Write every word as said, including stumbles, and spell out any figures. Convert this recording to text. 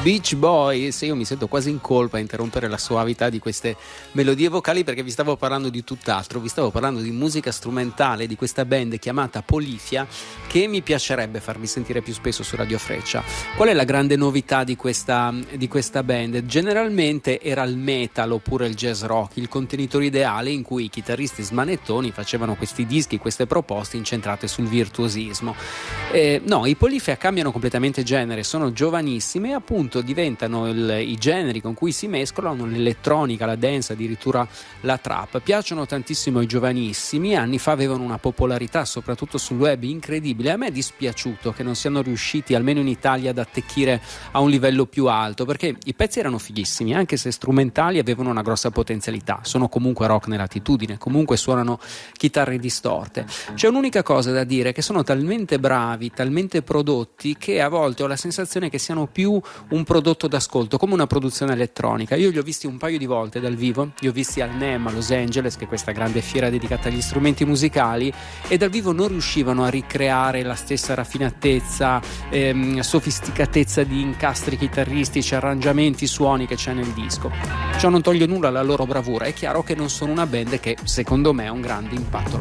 Beach Boys. Io mi sento quasi in colpa a interrompere la soavità di queste melodie vocali, perché vi stavo parlando di tutt'altro, vi stavo parlando di musica strumentale di questa band chiamata Polifia, che mi piacerebbe farvi sentire più spesso su Radio Freccia. Qual è la grande novità di questa, di questa band? Generalmente era il metal oppure il jazz rock il contenitore ideale, in cui i chitarristi smanettoni facevano questi dischi, queste proposte incentrate sul virtuosismo. Eh, no, i Polifia cambiano completamente genere, sono giovanissimi e appunto diventano il, i generi con cui si mescolano l'elettronica, la dance, addirittura la trap. Piacciono tantissimo ai giovanissimi, anni fa avevano una popolarità soprattutto sul web incredibile. A me è dispiaciuto che non siano riusciti almeno in Italia ad attecchire a un livello più alto, perché i pezzi erano fighissimi, anche se strumentali avevano una grossa potenzialità, sono comunque rock nell'attitudine, comunque suonano chitarre distorte. C'è un'unica cosa da dire, che sono talmente bravi, talmente prodotti, che a volte ho la sensazione che siano più un prodotto d'ascolto, come una produzione elettronica. Io li ho visti un paio di volte dal vivo, li ho visti al NEM a Los Angeles, che è questa grande fiera dedicata agli strumenti musicali, e dal vivo non riuscivano a ricreare la stessa raffinatezza, ehm, sofisticatezza di incastri chitarristici, arrangiamenti, suoni che c'è nel disco. Ciò non toglie nulla alla loro bravura. È chiaro che non sono una band che secondo me ha un grande impatto